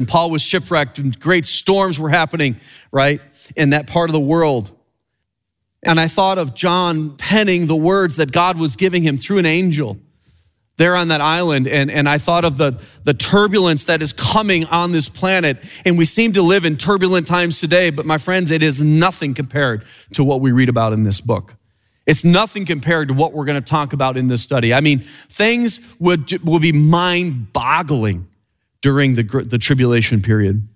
and Paul was shipwrecked and great storms were happening, right, in that part of the world. And I thought of John penning the words that God was giving him through an angel there on that island. And I thought of the turbulence that is coming on this planet. And we seem to live in turbulent times today, but my friends, it is nothing compared to what we read about in this book. It's nothing compared to what we're going to talk about in this study. I mean, things will be mind-boggling during the tribulation period.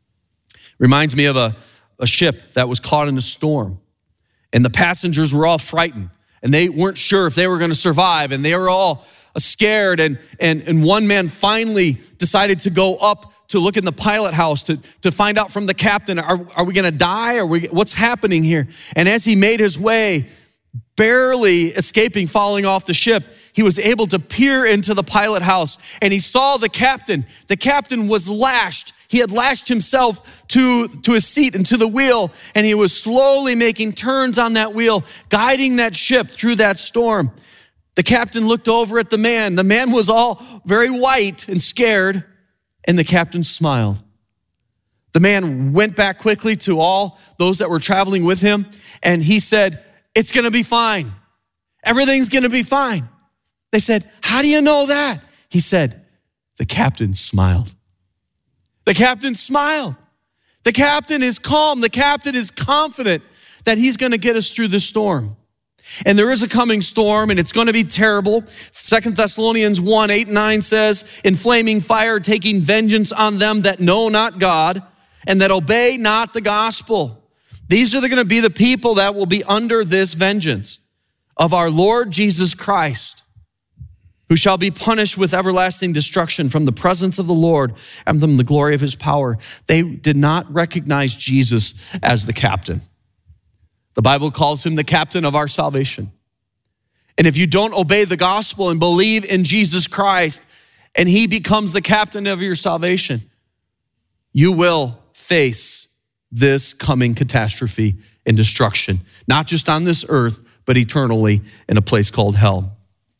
Reminds me of a ship that was caught in a storm. And the passengers were all frightened. And they weren't sure if they were going to survive. And they were all scared. And one man finally decided to go up to look in the pilot house to find out from the captain, are we going to die? What's happening here? And as he made his way, barely escaping falling off the ship, he was able to peer into the pilot house and he saw the captain. The captain was lashed. He had lashed himself to his seat and to the wheel, and he was slowly making turns on that wheel, guiding that ship through that storm. The captain looked over at the man. The man was all very white and scared, and the captain smiled. The man went back quickly to all those that were traveling with him, and he said, "It's going to be fine. Everything's going to be fine." They said, "How do you know that?" He said, "The captain smiled." The captain smiled. The captain is calm. The captain is confident that he's going to get us through this storm. And there is a coming storm, and it's going to be terrible. 2 Thessalonians 1:8-9 says, "In flaming fire, taking vengeance on them that know not God and that obey not the gospel." These are going to be the people that will be under this vengeance of our Lord Jesus Christ, who shall be punished with everlasting destruction from the presence of the Lord and from the glory of his power. They did not recognize Jesus as the captain. The Bible calls him the captain of our salvation. And if you don't obey the gospel and believe in Jesus Christ, and he becomes the captain of your salvation, you will face this coming catastrophe and destruction, not just on this earth, but eternally in a place called hell.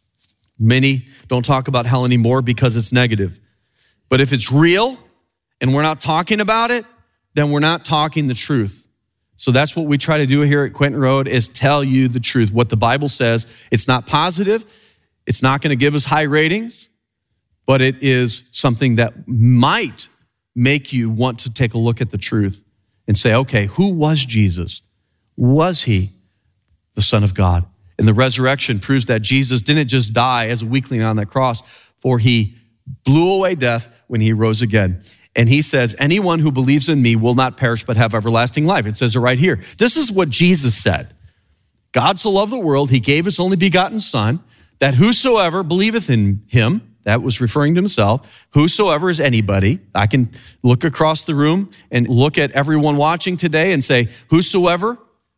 Many don't talk about hell anymore because it's negative. But if it's real and we're not talking about it, then we're not talking the truth. So that's what we try to do here at Quentin Road, is tell you the truth. What the Bible says, it's not positive. It's not going to give us high ratings, but it is something that might make you want to take a look at the truth and say, okay, who was Jesus? Was he the Son of God? And the resurrection proves that Jesus didn't just die as a weakling on that cross, for he blew away death when he rose again. And he says, anyone who believes in me will not perish but have everlasting life. It says it right here. This is what Jesus said. God so loved the world, he gave his only begotten Son, that whosoever believeth in him, that was referring to himself, whosoever is anybody. I can look across the room and look at everyone watching today and say, whosoever.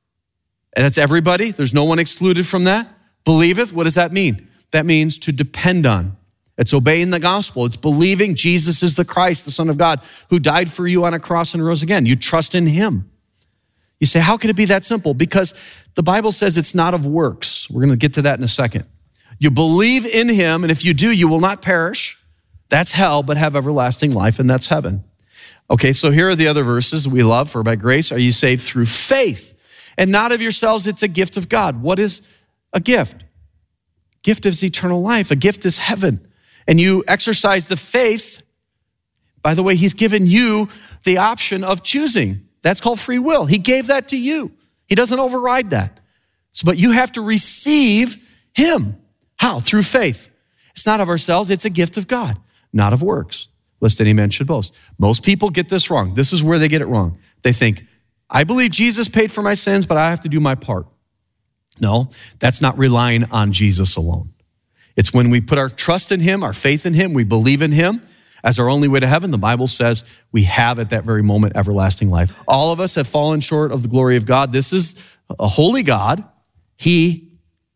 And that's everybody. There's no one excluded from that. Believeth, what does that mean? That means to depend on. It's obeying the gospel. It's believing Jesus is the Christ, the Son of God, who died for you on a cross and rose again. You trust in him. You say, how could it be that simple? Because the Bible says it's not of works. We're going to get to that in a second. You believe in him, and if you do, you will not perish. That's hell, but have everlasting life, and that's heaven. Okay, so here are the other verses we love. For by grace are you saved through faith, and not of yourselves, it's a gift of God. What is a gift? Gift is eternal life. A gift is heaven. And you exercise the faith. By the way, he's given you the option of choosing. That's called free will. He gave that to you. He doesn't override that. But you have to receive him. How? Through faith. It's not of ourselves. It's a gift of God, not of works, lest any man should boast. Most people get this wrong. This is where they get it wrong. They think, I believe Jesus paid for my sins, but I have to do my part. No, that's not relying on Jesus alone. It's when we put our trust in him, our faith in him, we believe in him as our only way to heaven. The Bible says we have at that very moment everlasting life. All of us have fallen short of the glory of God. This is a holy God. He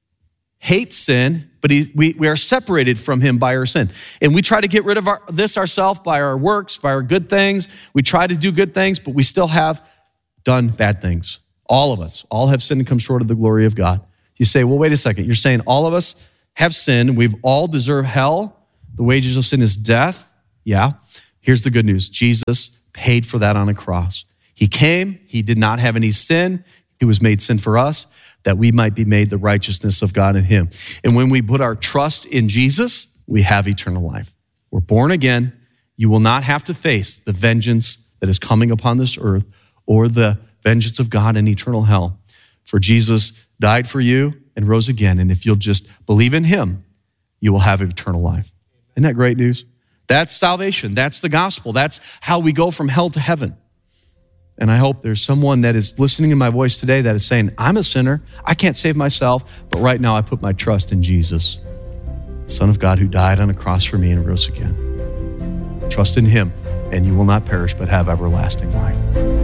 hates sin, but we are separated from him by our sin. And we try to get rid of this ourselves by our works, by our good things. We try to do good things, but we still have done bad things. All of us, all have sinned and come short of the glory of God. You say, well, wait a second. You're saying all of us have sinned. We've all deserved hell. The wages of sin is death. Yeah. Here's the good news. Jesus paid for that on a cross. He came, he did not have any sin. He was made sin for us, that we might be made the righteousness of God in him. And when we put our trust in Jesus, we have eternal life. We're born again. You will not have to face the vengeance that is coming upon this earth or the vengeance of God in eternal hell. For Jesus died for you and rose again. And if you'll just believe in him, you will have eternal life. Isn't that great news? That's salvation. That's the gospel. That's how we go from hell to heaven. And I hope there's someone that is listening to my voice today that is saying, I'm a sinner. I can't save myself, but right now I put my trust in Jesus, Son of God who died on a cross for me and rose again. Trust in him, and you will not perish but have everlasting life.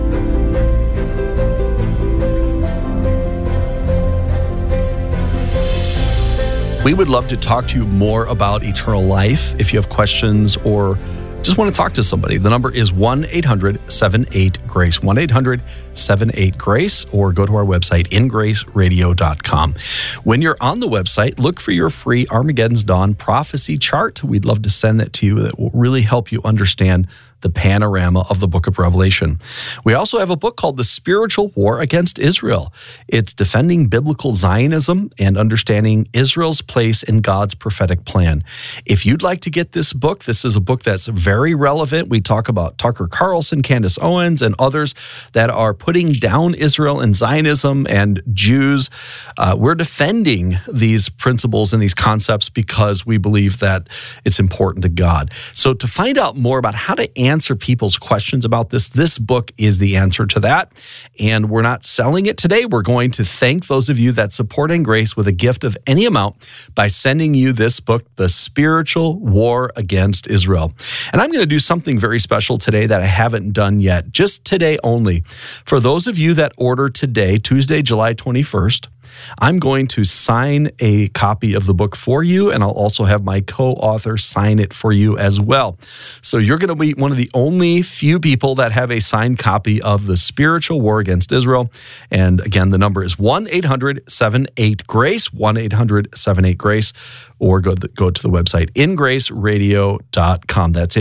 We would love to talk to you more about eternal life. If you have questions or just want to talk to somebody, the number is 1-800-78-GRACE, 1-800-78-GRACE, or go to our website, ingraceradio.com. When you're on the website, look for your free Armageddon's Dawn prophecy chart. We'd love to send that to you. That will really help you understand the panorama of the book of Revelation. We also have a book called The Spiritual War Against Israel. It's defending biblical Zionism and understanding Israel's place in God's prophetic plan. If you'd like to get this book, this is a book that's very relevant. We talk about Tucker Carlson, Candace Owens, and others that are putting down Israel and Zionism and Jews. We're defending these principles and these concepts because we believe that it's important to God. So to find out more about how to answer people's questions about this book is the answer to that. And we're not selling it today. We're going to thank those of you that support In Grace with a gift of any amount by sending you this book, The Spiritual War Against Israel. And I'm going to do something very special today that I haven't done yet, just today only. For those of you that order today, Tuesday, July 21st, I'm going to sign a copy of the book for you, and I'll also have my co-author sign it for you as well. So you're going to be one of the only few people that have a signed copy of The Spiritual War Against Israel. And again, the number is 1-800-78-GRACE, 1-800-78-GRACE, or go to the website, ingraceradio.com. That's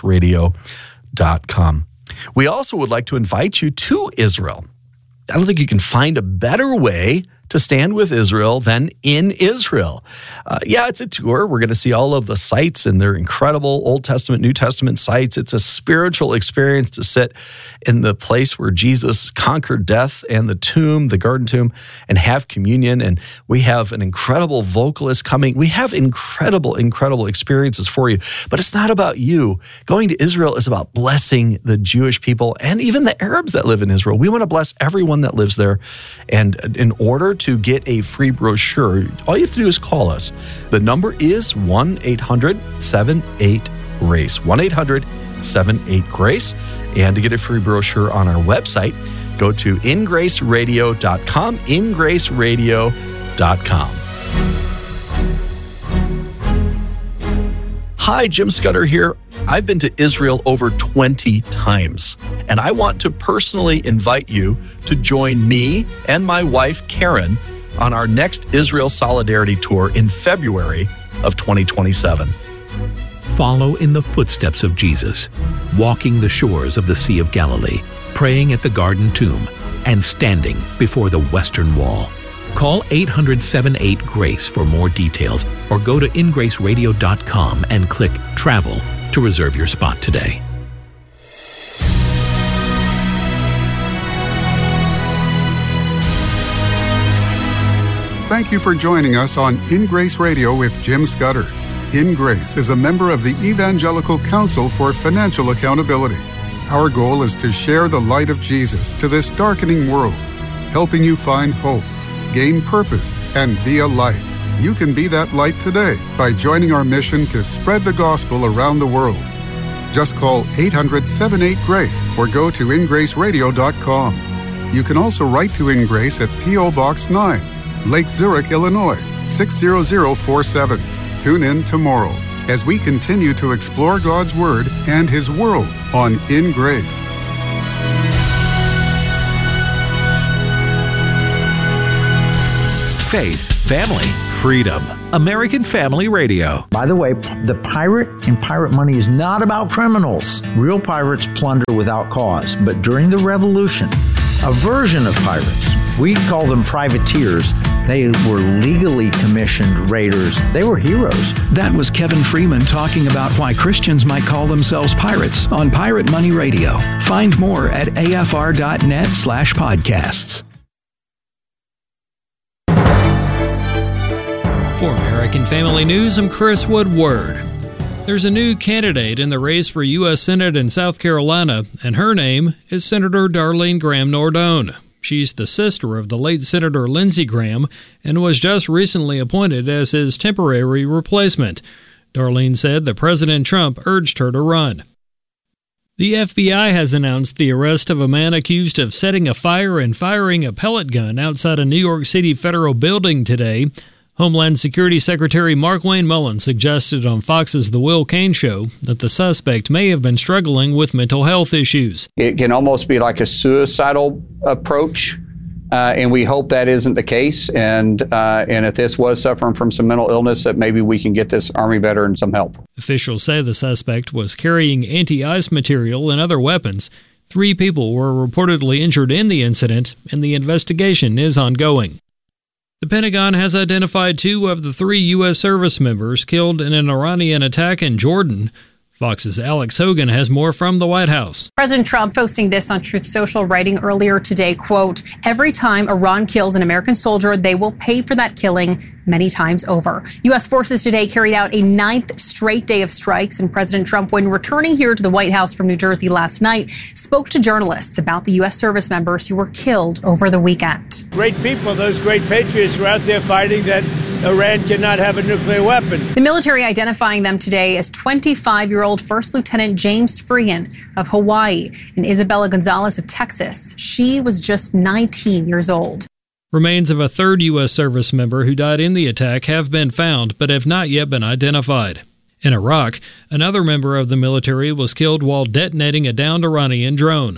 ingraceradio.com. We also would like to invite you to Israel. I don't think you can find a better way to stand with Israel than in Israel. It's a tour. We're going to see all of the sites, and they're incredible Old Testament, New Testament sites. It's a spiritual experience to sit in the place where Jesus conquered death and the tomb, the garden tomb, and have communion. And we have an incredible vocalist coming. We have incredible, incredible experiences for you. But it's not about you. Going to Israel is about blessing the Jewish people and even the Arabs that live in Israel. We want to bless everyone that lives there. And in order to get a free brochure, all you have to do is call us. The number is 1-800-78-GRACE, 1-800-78-GRACE. And to get a free brochure on our website, go to ingraceradio.com, ingraceradio.com. Hi, Jim Scudder here. I've been to Israel over 20 times, and I want to personally invite you to join me and my wife, Karen, on our next Israel Solidarity Tour in February of 2027. Follow in the footsteps of Jesus, walking the shores of the Sea of Galilee, praying at the Garden Tomb, and standing before the Western Wall. Call 800-78-GRACE for more details, or go to ingraceradio.com and click Travel to reserve your spot today. Thank you for joining us on In Grace Radio with Jim Scudder. In Grace is a member of the Evangelical Council for Financial Accountability. Our goal is to share the light of Jesus to this darkening world, helping you find hope, gain purpose, and be a light. You can be that light today by joining our mission to spread the gospel around the world. Just call 800-78-GRACE or go to ingraceradio.com. You can also write to In Grace at P.O. Box 9, Lake Zurich, Illinois, 60047. Tune in tomorrow as we continue to explore God's Word and His world on In Grace. Faith, family, freedom. American Family Radio. By the way, the pirate and pirate money is not about criminals. Real pirates plunder without cause. But during the Revolution, a version of pirates, we call them privateers, they were legally commissioned raiders. They were heroes. That was Kevin Freeman talking about why Christians might call themselves pirates on Pirate Money Radio. Find more at afr.net/podcasts. For American Family News, I'm Chris Woodward. There's a new candidate in the race for U.S. Senate in South Carolina, and her name is Senator Darlene Graham Nordone. She's the sister of the late Senator Lindsey Graham and was just recently appointed as his temporary replacement. Darlene said that President Trump urged her to run. The FBI has announced the arrest of a man accused of setting a fire and firing a pellet gun outside a New York City federal building today. Homeland Security Secretary Markwayne Mullin suggested on Fox's The Will Cain Show that the suspect may have been struggling with mental health issues. It can almost be like a suicidal approach, and we hope that isn't the case. And if this was suffering from some mental illness, that maybe we can get this Army veteran some help. Officials say the suspect was carrying anti-ice material and other weapons. 3 people were reportedly injured in the incident, and the investigation is ongoing. The Pentagon has identified 2 of the 3 U.S. service members killed in an Iranian attack in Jordan. Fox's Alex Hogan has more from the White House. President Trump posting this on Truth Social, writing earlier today, quote, "Every time Iran kills an American soldier, they will pay for that killing many times over." U.S. forces today carried out a 9th straight day of strikes, and President Trump, when returning here to the White House from New Jersey last night, spoke to journalists about the U.S. service members who were killed over the weekend. Great people, those great patriots who are out there fighting that Iran cannot have a nuclear weapon. The military identifying them today as 25-year-old First Lieutenant James Freehan of Hawaii and Isabella Gonzalez of Texas. She was just 19 years old. Remains of a 3rd U.S. service member who died in the attack have been found but have not yet been identified. In Iraq, another member of the military was killed while detonating a downed Iranian drone.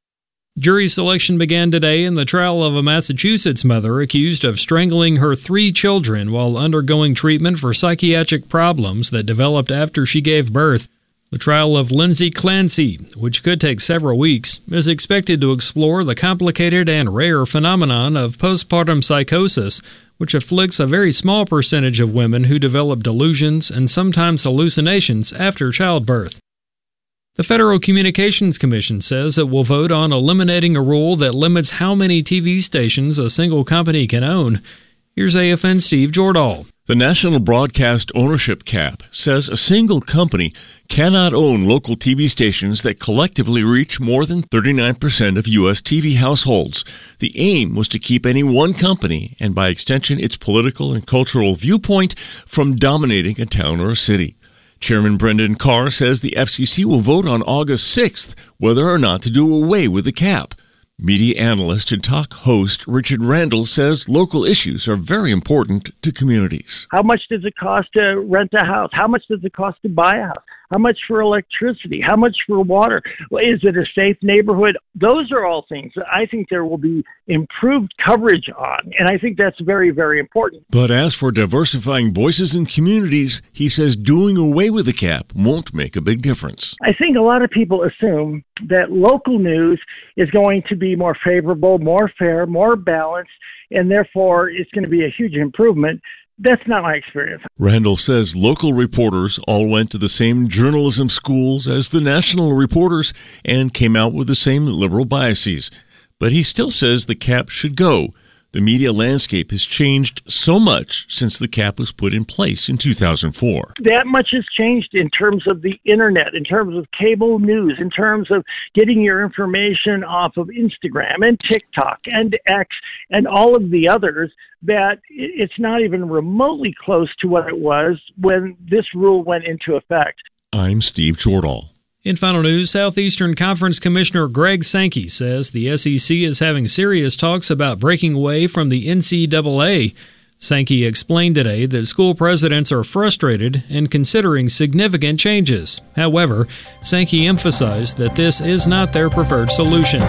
Jury selection began today in the trial of a Massachusetts mother accused of strangling her 3 children while undergoing treatment for psychiatric problems that developed after she gave birth. The trial of Lindsay Clancy, which could take several weeks, is expected to explore the complicated and rare phenomenon of postpartum psychosis, which afflicts a very small percentage of women who develop delusions and sometimes hallucinations after childbirth. The Federal Communications Commission says it will vote on eliminating a rule that limits how many TV stations a single company can own. Here's AFN Steve Jordahl. The National Broadcast Ownership Cap says a single company cannot own local TV stations that collectively reach more than 39% of U.S. TV households. The aim was to keep any one company, and by extension its political and cultural viewpoint, from dominating a town or a city. Chairman Brendan Carr says the FCC will vote on August 6th whether or not to do away with the cap. Media analyst and talk host Richard Randall says local issues are very important to communities. How much does it cost to rent a house? How much does it cost to buy a house? How much for electricity? How much for water? Is it a safe neighborhood? Those are all things that I think there will be improved coverage on, and I think that's very, very important. But as for diversifying voices in communities, he says doing away with the cap won't make a big difference. I think a lot of people assume that local news is going to be more favorable, more fair, more balanced, and therefore it's going to be a huge improvement. That's not my experience. Randall says local reporters all went to the same journalism schools as the national reporters and came out with the same liberal biases. But he still says the cap should go. The media landscape has changed so much since the cap was put in place in 2004. That much has changed in terms of the internet, in terms of cable news, in terms of getting your information off of Instagram and TikTok and X and all of the others, that it's not even remotely close to what it was when this rule went into effect. I'm Steve Jordahl. In final news, Southeastern Conference Commissioner Greg Sankey says the SEC is having serious talks about breaking away from the NCAA. Sankey explained today that school presidents are frustrated and considering significant changes. However, Sankey emphasized that this is not their preferred solution.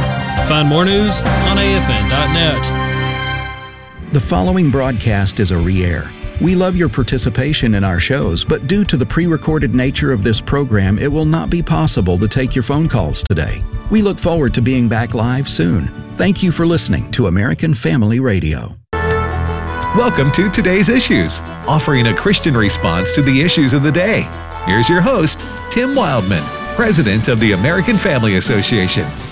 Find more news on AFN.net. The following broadcast is a re-air. We love your participation in our shows, but due to the pre-recorded nature of this program, it will not be possible to take your phone calls today. We look forward to being back live soon. Thank you for listening to American Family Radio. Welcome to Today's Issues, offering a Christian response to the issues of the day. Here's your host, Tim Wildman, President of the American Family Association.